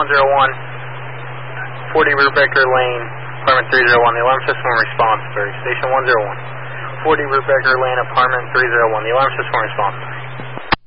101, 40 Rubecker Lane, apartment 301. The alarm system response. Station 101, 40 Rubecker Lane, apartment 301. The alarm system response.